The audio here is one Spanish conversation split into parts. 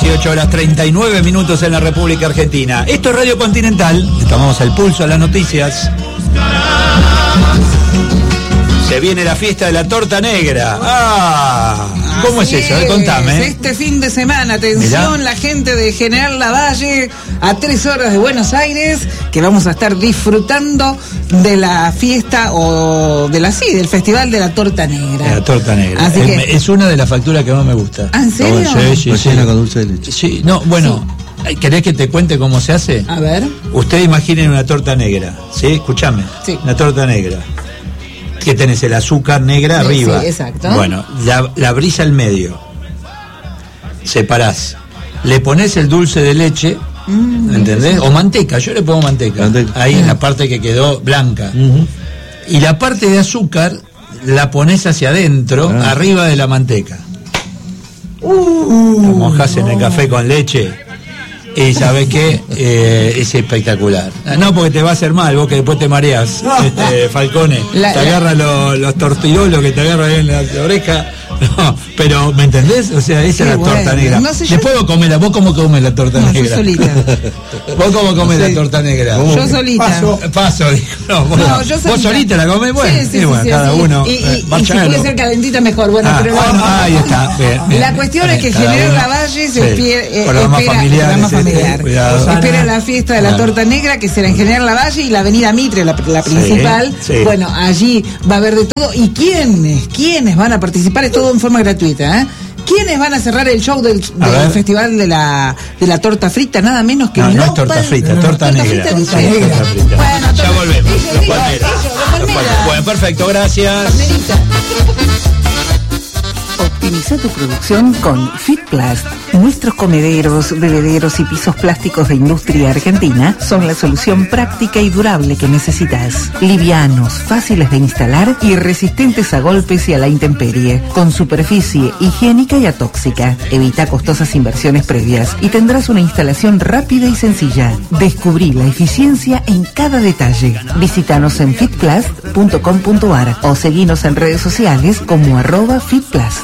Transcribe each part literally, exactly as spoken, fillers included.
dieciocho horas treinta y nueve minutos en la República Argentina. Esto es Radio Continental, tomamos el pulso a las noticias. Se viene la fiesta de la torta negra. Ah, ¿cómo es eso? Eh, contame. Este fin de semana, atención, Mirá. La gente de General Lavalle, a tres horas de Buenos Aires, que vamos a estar disfrutando de la fiesta o de la sí, del Festival de la Torta Negra. De la torta negra. Así es, que... es una de las facturas que más me gusta. ¿Ah, en serio? Sí, sí, sí. Con dulce de leche. Sí, no, bueno. Sí. ¿Querés que te cuente cómo se hace? A ver. Ustedes imaginen una torta negra, ¿sí? Escúchame. Sí. Una torta negra. Que tenés el azúcar negra sí, arriba. Sí, exacto. Bueno, la, la brisa al medio. Separás. Le pones el dulce de leche, mm, ¿entendés? Sí. O manteca, yo le pongo manteca. manteca. Ahí mm. en la parte que quedó blanca. Mm-hmm. Y la parte de azúcar la pones hacia adentro, ah. arriba de la manteca. Uh, la mojás no. en el café con leche. Y sabes qué, eh, es espectacular. No porque te va a hacer mal, vos que después te mareas, este, Falcone. La, te agarran los, los tortirolos que te agarran en la oreja. No, pero ¿me entendés? O sea, esa es la bueno. torta negra. No sé, después yo... vos comela, vos cómo comes la torta no, negra. Yo solita. ¿Vos cómo comes no sé. la torta negra? Yo solita. Paso, paso dijo. No, vos, no, yo solita. ¿Vos solita la comés? Bueno, sí, sí, sí, bueno sí, cada sí. uno. Y, eh, y, y si puede ser calentita mejor. Bueno, ah, pero ah, bueno. Ah, ahí está. Bien, bien. La cuestión es que General Lavalle se espera. Programas familiares. familiar. Espera la fiesta de la torta negra que será en General Lavalle y la Avenida Mitre, la, la principal. Bueno, allí va a haber de todo. ¿Y quiénes? ¿Quiénes van a participar? Es todo en forma gratuita. ¿Eh? ¿Quiénes van a cerrar el show del, del festival de la de la torta frita? Nada menos que no, no, no es torta frita, no, torta, torta negra. Frita, torta negra. Torta frita. Bueno, ya volvemos. Los palmeras. Los palmeras. Bueno, perfecto, gracias. Palmerita. Optimiza tu producción con FitPlast. Nuestros comederos, bebederos y pisos plásticos de industria argentina son la solución práctica y durable que necesitas. Livianos, fáciles de instalar y resistentes a golpes y a la intemperie, con superficie higiénica y atóxica. Evita costosas inversiones previas y tendrás una instalación rápida y sencilla. Descubrí la eficiencia en cada detalle. Visítanos en fitplast punto com punto ar o seguinos en redes sociales como arroba fitplast.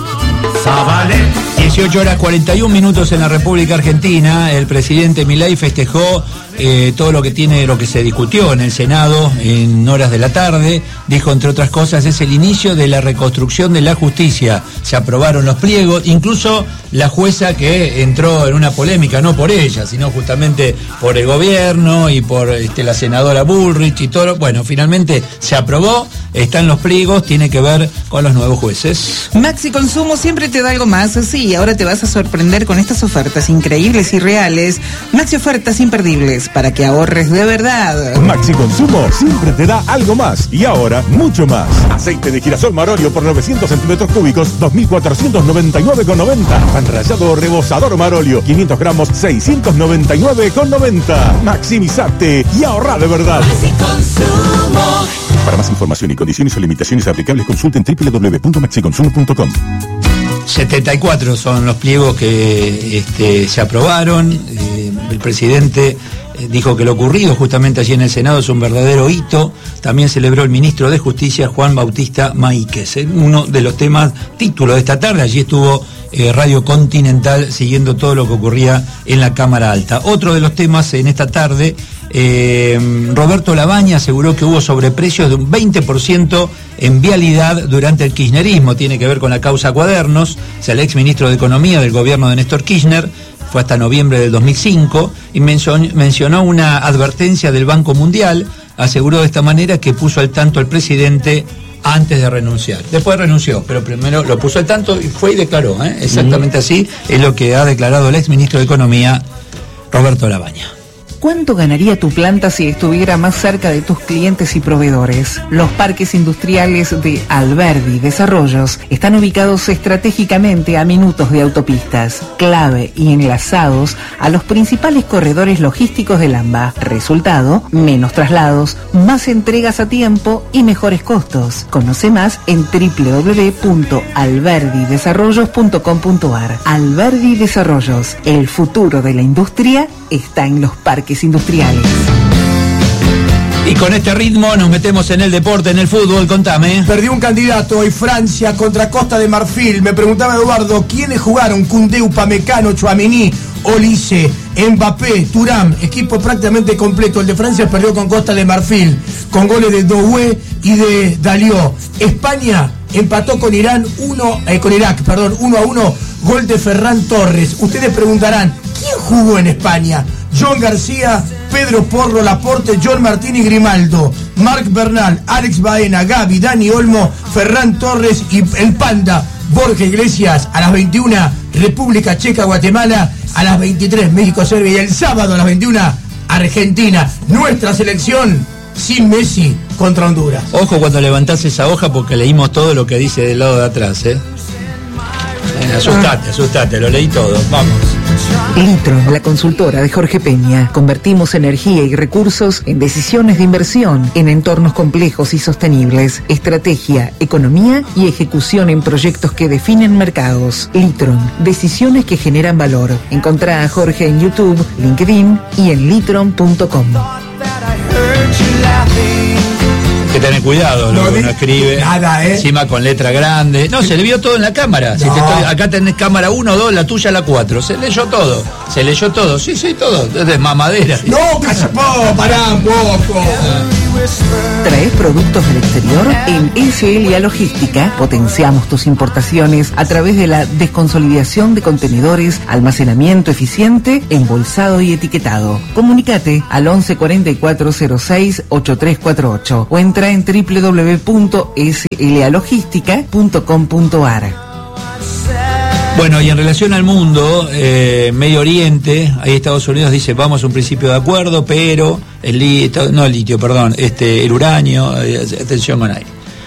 dieciocho horas cuarenta y un minutos en la República Argentina. El presidente Milei festejó eh, todo lo que tiene, lo que se discutió en el Senado en horas de la tarde. Dijo, entre otras cosas, es el inicio de la reconstrucción de la justicia. Se aprobaron los pliegos, incluso la jueza que entró en una polémica, no por ella, sino justamente por el gobierno y por este, la senadora Bullrich y todo. Bueno, finalmente se aprobó, están los pliegos, tiene que ver con los nuevos jueces. Maxi Consumo siempre te da algo más, sí, ahora te vas a sorprender con estas ofertas increíbles y reales. Maxi Ofertas imperdibles para que ahorres de verdad. Maxi Consumo siempre te da algo más y ahora mucho más. Aceite de girasol Marolio por novecientos centímetros cúbicos, dos mil cuatrocientos noventa y nueve con noventa. Pan rallado rebozador Marolio, quinientos gramos, seiscientos noventa y nueve con noventa. Maximizate y ahorra de verdad. Maxi Consumo. Para más información y condiciones o limitaciones aplicables, consulten doble u doble u doble u punto maxi consumo punto com. setenta y cuatro son los pliegos que este, se aprobaron. Eh, el presidente eh, dijo que lo ocurrido justamente allí en el Senado es un verdadero hito. También celebró el ministro de Justicia, Juan Bautista Maíquez. Eh, uno de los temas, título de esta tarde, allí estuvo eh, Radio Continental siguiendo todo lo que ocurría en la Cámara Alta. Otro de los temas en esta tarde, eh, Roberto Labaña aseguró que hubo sobreprecios de un veinte por ciento en vialidad durante el kirchnerismo. Tiene que ver con la causa Cuadernos. O sea, el ex ministro de Economía del gobierno de Néstor Kirchner fue hasta noviembre del dos mil cinco y mencionó una advertencia del Banco Mundial. Aseguró de esta manera que puso al tanto al presidente antes de renunciar. Después renunció, pero primero lo puso al tanto y fue y declaró, ¿eh? Exactamente uh-huh. así es lo que ha declarado el ex ministro de Economía, Roberto Labaña. ¿Cuánto ganaría tu planta si estuviera más cerca de tus clientes y proveedores? Los parques industriales de Alberdi Desarrollos están ubicados estratégicamente a minutos de autopistas, clave y enlazados a los principales corredores logísticos del AMBA. Resultado, menos traslados, más entregas a tiempo y mejores costos. Conoce más en doble u doble u doble u punto alberdi desarrollos punto com punto ar. Alberdi Desarrollos, el futuro de la industria está en los parques industriales. Y con este ritmo nos metemos en el deporte, en el fútbol, contame. Perdió un candidato hoy Francia contra Costa de Marfil. Me preguntaba Eduardo, ¿quiénes jugaron? Koundé, Upamecano, Tchouaméni, Olise, Mbappé, Thuram, equipo prácticamente completo. El de Francia perdió con Costa de Marfil, con goles de Doué y de Dalió. España empató con Irán uno, eh, con Irak, perdón, uno a uno, gol de Ferran Torres. Ustedes preguntarán, ¿quién jugó en España? John García, Pedro Porro, Laporte, John Martín y Grimaldo, Marc Bernal, Alex Baena, Gaby, Dani Olmo, Ferran Torres y el Panda, Borja Iglesias. A las veintiuna, República Checa, Guatemala. A las veintitrés, México, Serbia. Y el sábado a las veintiuna, Argentina. Nuestra selección sin Messi contra Honduras. Ojo cuando levantás esa hoja porque leímos todo lo que dice del lado de atrás, ¿eh? eh asustate, asustate, lo leí todo. Vamos. Litron, la consultora de Jorge Peña. Convertimos energía y recursos en decisiones de inversión en entornos complejos y sostenibles. Estrategia, economía y ejecución en proyectos que definen mercados. Litron, decisiones que generan valor. Encontrá a Jorge en YouTube, LinkedIn y en litron punto com. Que tener cuidado, lo No, que de- uno escribe. nada, ¿eh? Encima con letra grande. No, se le vio todo en la cámara. Si No. te estoy- acá tenés cámara uno, dos, la tuya, la cuatro. Se leyó todo. Se leyó todo. Sí, sí, todo. Desde mamadera. No, cachapó, pará un poco. ¿Traes productos del exterior? En S L A Logística potenciamos tus importaciones a través de la desconsolidación de contenedores, almacenamiento eficiente, embolsado y etiquetado. Comunicate al once cuarenta y cuatro cero seis ochenta y tres cuarenta y ocho o entra en doble u doble u doble u punto s l a logística punto com punto a r. Bueno, y en relación al mundo, eh, Medio Oriente, ahí Estados Unidos dice, vamos a un principio de acuerdo, pero el litio, no el litio, perdón, este, el uranio, eh, atención con ahí.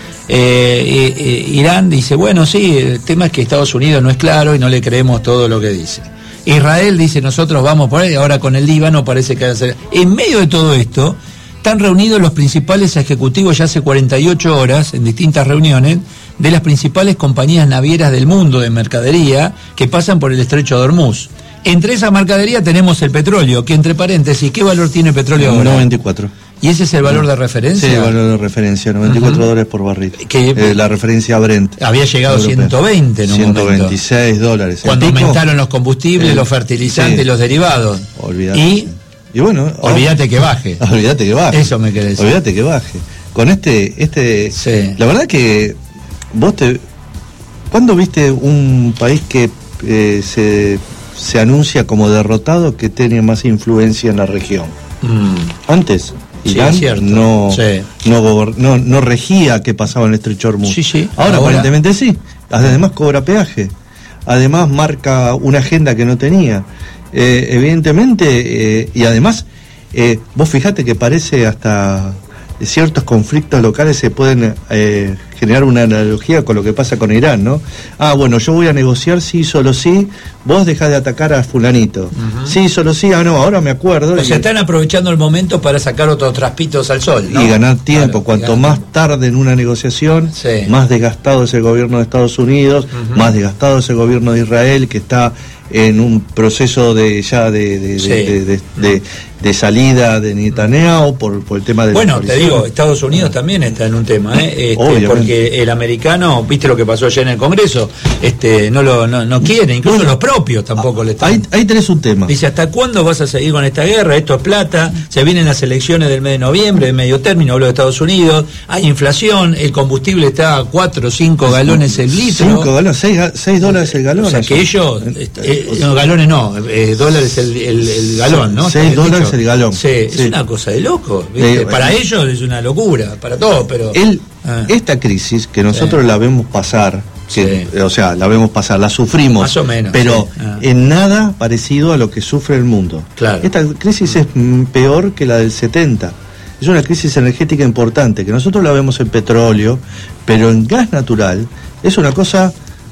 Eh, eh, eh, Irán dice, bueno, sí, el tema es que Estados Unidos no es claro y no le creemos todo lo que dice. Israel dice, nosotros vamos por ahí, ahora con el Líbano parece que va a ser. En medio de todo esto, están reunidos los principales ejecutivos ya hace cuarenta y ocho horas, en distintas reuniones, de las principales compañías navieras del mundo de mercadería que pasan por el estrecho de Hormuz. Entre esa mercadería tenemos el petróleo, que entre paréntesis, ¿qué valor tiene el petróleo ahora? noventa y cuatro. ¿Y ese es el valor de referencia? Sí, el valor de referencia, noventa y cuatro Ujú. dólares por barril. Que- Eh, la referencia Brent. Había llegado a europea. ciento veinte en un ciento veintiséis momento. dólares. Cuando El pico, aumentaron los combustibles, eh, los fertilizantes sí. y los derivados. Olvídate. Y Y bueno, olvídate que baje. olvídate que baje. Eso me querés decir. Olvídate que baje. Con este, este, Sí. la verdad que vos te, ¿cuándo viste un país que eh, se, se anuncia como derrotado que tiene más influencia en la región? Mm. Antes, Sí, Irán es cierto. no, Sí. no, gobern- no, no regía qué pasaba en el estrecho de Hormuz. Sí, sí. Ahora, Ahora- aparentemente sí. Además cobra peaje. Además marca una agenda que no tenía. Eh, evidentemente, eh, y además, eh, vos fijate que parece hasta ciertos conflictos locales se pueden eh, generar una analogía con lo que pasa con Irán, ¿no? Ah, bueno, yo voy a negociar sí, solo sí, vos dejás de atacar a fulanito. Ujú. Sí, solo sí, ah, no, ahora me acuerdo. O y- sea, están aprovechando el momento para sacar otros traspitos al sol, ¿no? y ganar tiempo. Claro, Cuanto ganar más tiempo. tarde en una negociación, Sí. más desgastado es el gobierno de Estados Unidos, Ujú. más desgastado es el gobierno de Israel, que está en un proceso de ya de, de, Sí. de, de, de- de- de salida de Netanyahu por, por el tema de Bueno, la te coalición. digo, Estados Unidos también está en un tema, ¿eh? Este, Obviamente. porque el americano, viste lo que pasó ayer en el Congreso, este, no lo no, no quiere, incluso Bueno, los propios tampoco le están. Ahí, ahí tenés un tema. Dice, ¿hasta cuándo vas a seguir con esta guerra? Esto es plata, se vienen las elecciones del mes de noviembre, de medio término, hablo de Estados Unidos, hay inflación, el combustible está a cuatro o cinco galones el litro. Cinco galones, seis, ga- seis dólares el galón. O sea, eso. que ellos, este, eh, no, galones no, eh, dólares el, el, el galón, ¿no? Seis ¿Está bien dólares dicho? el galón. Sí, es Sí. una cosa de loco, ¿viste? Eh, Para bueno. ellos es una locura, para todos, pero... El, Ah. Esta crisis que nosotros Sí. la vemos pasar, que, Sí. o sea, la vemos pasar, la sufrimos, Más o menos, pero sí. Ah. en nada parecido a lo que sufre el mundo. Claro. Esta crisis es mm, peor que la del setenta. Es una crisis energética importante, que nosotros la vemos en petróleo, pero en gas natural es una cosa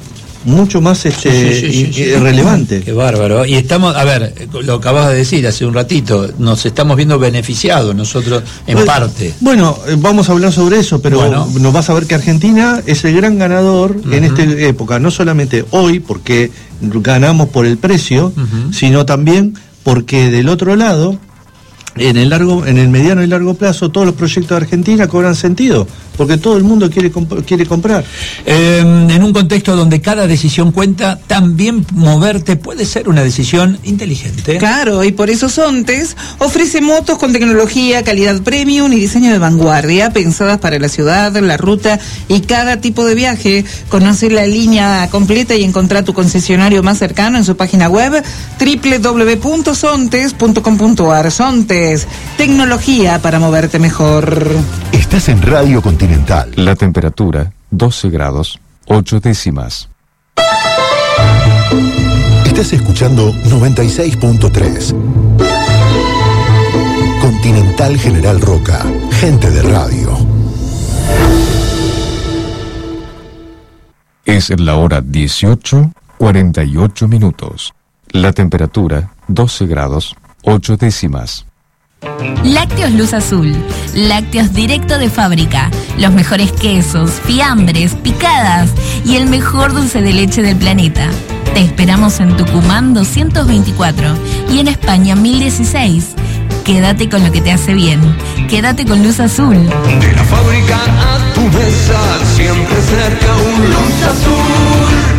mucho más este, Sí, sí, sí, sí, i- sí. relevante. Qué bárbaro. Y estamos, a ver, lo acabas de decir hace un ratito, nos estamos viendo beneficiados nosotros en Pues, parte. Bueno, eh, vamos a hablar sobre eso, pero Bueno. nos vas a ver que Argentina es el gran ganador en Ujú. esta época, no solamente hoy, porque ganamos por el precio, Ujú. sino también porque del otro lado en el largo, en el mediano y largo plazo, todos los proyectos de Argentina cobran sentido, porque todo el mundo quiere comp- quiere comprar. Eh, en un contexto donde cada decisión cuenta, también moverte puede ser una decisión inteligente. Claro, y por eso Sontes ofrece motos con tecnología, calidad premium y diseño de vanguardia, pensadas para la ciudad, la ruta y cada tipo de viaje. Conoce la línea completa y encontrá tu concesionario más cercano en su página web doble u doble u doble u punto sontes punto com punto a r. Sontes, tecnología para moverte mejor. Estás en Radio Continental. La temperatura, doce grados, ocho décimas. Estás escuchando noventa y seis punto tres. Continental General Roca. Gente de radio. Es la hora dieciocho, cuarenta y ocho minutos. La temperatura, doce grados, ocho décimas. Lácteos Luz Azul, lácteos directo de fábrica, los mejores quesos, fiambres, picadas y el mejor dulce de leche del planeta. Te esperamos en Tucumán doscientos veinticuatro y en España mil dieciséis. Quédate con lo que te hace bien. Quédate con Luz Azul. De la fábrica a tu mesa, siempre cerca un Luz Azul.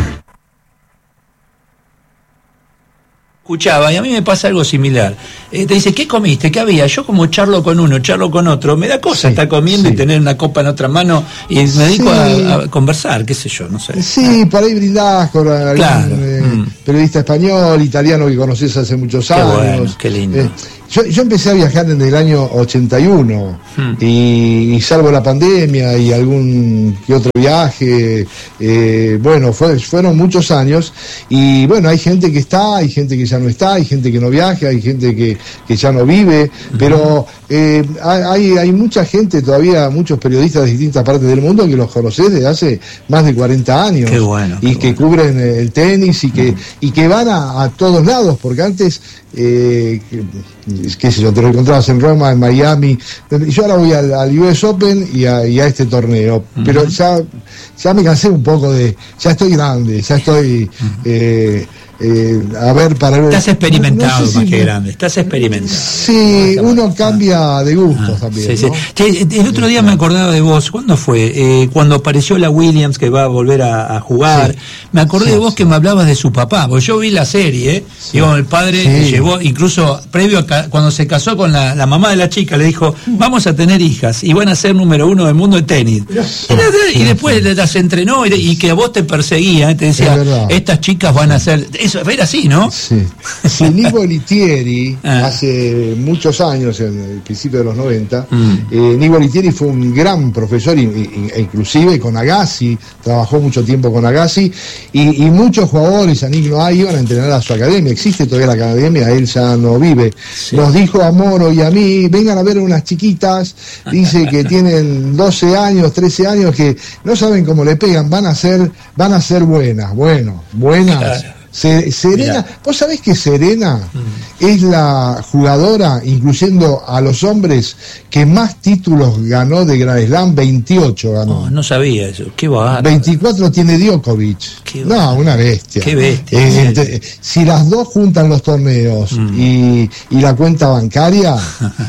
Escuchaba, y a mí me pasa algo similar. Eh, te dice, ¿qué comiste? ¿Qué había? Yo como charlo con uno, charlo con otro, me da cosa Sí, estar comiendo sí. y tener una copa en otra mano y me dedico Sí. a, a conversar, qué sé yo, no sé. Sí, por ahí brindás con algún Claro. eh, Mm. periodista español, italiano que conoces hace muchos Qué años. bueno, qué lindo. Eh, yo, yo empecé a viajar en el año ochenta y uno Mm. y, y salvo la pandemia y algún que otro viaje, eh, bueno, fue, fueron muchos años y bueno, hay gente que está, hay gente que ya no está, hay gente que no viaja, hay gente que, que ya no vive, pero eh, hay, hay mucha gente todavía, muchos periodistas de distintas partes del mundo que los conocés desde hace más de cuarenta años. Qué bueno, y qué que bueno. cubren el tenis y que, y que van a, a todos lados, porque antes, eh, que- qué sé yo, te lo encontrabas en Roma, en Miami. Yo ahora voy al, al U S Open y a, y a este torneo, pero ya, ya me cansé un poco de, ya estoy grande, ya estoy, eh, eh, a ver, para ver. Estás experimentado no sé si más que me- grande, estás experimentado. Sí, uno cambia de gustos también. Sí, sí. ¿no? Che, el otro día me acordaba de vos, ¿cuándo fue? Eh, cuando apareció la Williams que va a volver a, a jugar, Sí. me acordé Sí, de vos sí. que me hablabas de su papá, porque yo vi la serie, digo, el padre Sí. llevó, incluso previo a ca- cuando se casó con la, la mamá de la chica, le dijo, vamos a tener hijas y van a ser número uno del mundo de tenis. Y, y después las entrenó y, y que a vos te perseguía, te Es decía, verdad. estas chicas van a ser, eso era así, ¿no? Sí. Sí, Nico Litieri, Ah. hace muchos años, en el principio de los noventa, Mm. eh, Nico Litieri fue un gran profesor, y- y- e inclusive con Agassi, trabajó mucho tiempo con Agassi, y, y muchos jugadores, a Nick Noah, iban a entrenar a su academia. Existe todavía la academia, él ya no vive. Sí. Nos dijo a Moro y a mí, vengan a ver unas chiquitas, dice que tienen doce años, trece años, que no saben cómo le pegan, van a ser, van a ser buenas, bueno, buenas. Claro. Se- Serena, Mirá. vos sabés que Serena es la jugadora, incluyendo a los hombres, que más títulos ganó de Grand Slam, veintiocho ganó. No, no sabía eso, qué bárbaro. veinticuatro tiene Djokovic. Qué No, bárbaro. una bestia. Qué bestia, Eh, sí. ente- si las dos juntan los torneos y, y la cuenta bancaria,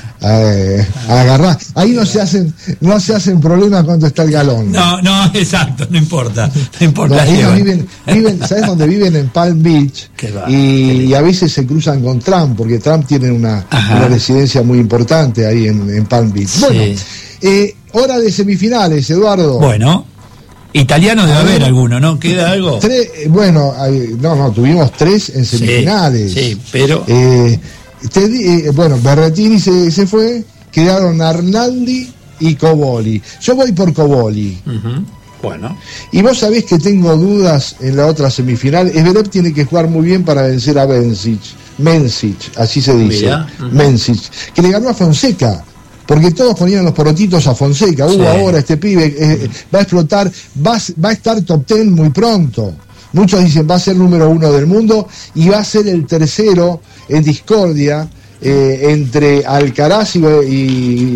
eh, agarrá. Ahí no se hacen, no se hacen problemas cuando está el galón. No, no, exacto, no importa, no importa. No, ellos llevan. viven, viven, ¿sabes dónde viven? En Palm Beach. Qué va, y, qué lindo. y a veces se cruzan con Trump, porque Trump tiene una, Ajá. una residencia muy importante ahí en, en Palm Beach. Sí. Bueno, eh, hora de semifinales, Eduardo. Bueno, italiano debe A ver. haber alguno, ¿no? ¿Queda algo? Tres, eh, bueno, hay- no, no, tuvimos tres en Sí, semifinales. sí, pero- Eh, te di- eh, bueno, Berrettini se, se fue, quedaron Arnaldi y Coboli. Yo voy por Coboli. Ujú. Bueno, Y vos sabés que tengo dudas en la otra semifinal. Zverev tiene que jugar muy bien para vencer a Bencic. Mencic, así se dice. Mirá, ujú. Mencic, que le ganó a Fonseca. Porque todos ponían los porotitos a Fonseca. Uh, Sí. ahora este pibe eh, va a explotar, va, a- va a estar top ten muy pronto. Muchos dicen va a ser número uno del mundo y va a ser el tercero en discordia eh, entre Alcaraz y, y,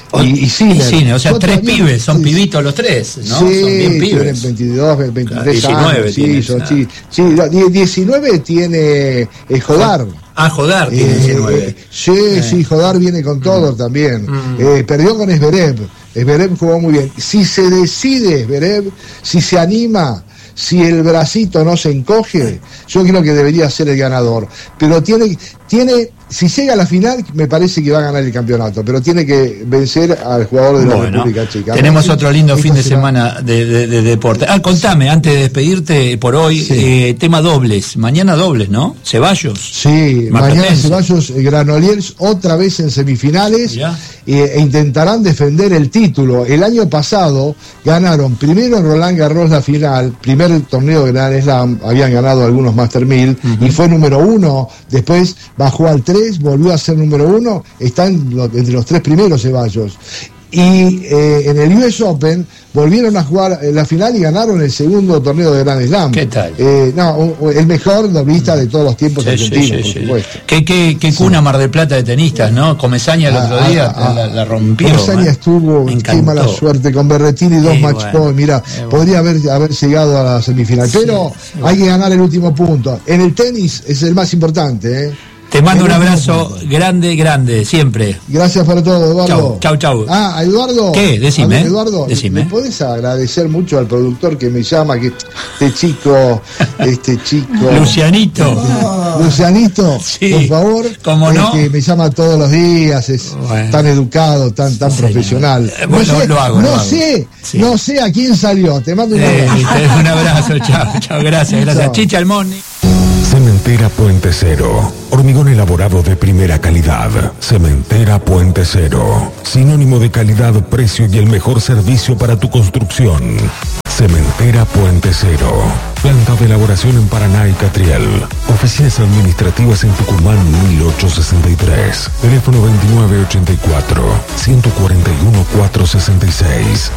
y, y Sinner. Y Sinner, o sea, Yo tres todavía- pibes, son sí, pibitos los tres, ¿no? Sí, son bien tienen pibes. veintidós, veintitrés diecinueve años. Sí, tienen, son, ah. sí, sí, no, die- diecinueve tiene eh, Jodar. Ah, Jodar tiene Eh, diecinueve. eh, sí, Eh. sí, Jodar viene con todo también. Mm. Eh, perdió con Zverev. Zverev jugó muy bien. Si se decide Zverev, si se anima, si el bracito no se encoge, yo creo que debería ser el ganador. Pero tiene, tiene, si llega a la final, me parece que va a ganar el campeonato, pero tiene que vencer al jugador de la Bueno, República Checa. tenemos Así, otro lindo esta fin de será- semana de, de- de deporte. Ah, contame, antes de despedirte por hoy, Sí. eh, tema dobles. Mañana dobles, ¿no? Ceballos. Sí, mañana Marplatense. Ceballos eh, Granollers otra vez en semifinales Mirá. eh, e intentarán defender el título. El año pasado ganaron primero en Roland Garros la final, primer torneo de Grand Slam, habían ganado algunos Master mil y fue número uno. Después bajó al tres, volvió a ser número uno, están lo- entre los tres primeros Ceballos. Y eh, en el U S Open volvieron a jugar en la final y ganaron el segundo torneo de Grand Slam. ¿Qué tal? Eh, no, un- el mejor doblista de todos los tiempos Sí, sí, argentinos, sí, por sí. supuesto. Qué, qué, qué cuna Mar del Plata de tenistas, ¿no? Comesaña el Ah, otro ah, día ah, la, la rompió. Comesaña ¿eh? estuvo, Me qué encantó. mala suerte, con Berrettini dos Sí, match bueno, point, mira, eh, bueno. podría haber, haber llegado a la semifinal, pero hay que ganar el último punto. En el tenis es el más importante, ¿eh? Te mando El un último abrazo punto. grande, grande, siempre. Gracias por todo, Eduardo. Chau, chau, chau. Ah, Eduardo. ¿Qué? Decime, A ver, Eduardo, decime. ¿me podés agradecer mucho al productor que me llama, que este chico, este chico. Lucianito. Lucianito, Sí, por favor, ¿cómo no? eh, que me llama todos los días, es Bueno. tan educado, tan tan Sí, profesional. señor. Eh, bueno, lo hago, no lo hago. sé, Sí. no sé a quién salió. Te mando un Eh, abrazo. un abrazo, chao, chao, gracias, gracias. Chao. Chicha Almoni. Cementera Puente Cero. Hormigón elaborado de primera calidad. Cementera Puente Cero. Sinónimo de calidad, precio y el mejor servicio para tu construcción. Cementera Puente Cero. Planta de elaboración en Paraná y Catriel. Oficinas administrativas en Tucumán mil ochocientos sesenta y tres. Teléfono veintinueve ochenta y cuatro, ciento cuarenta y uno, cuatrocientos sesenta y seis.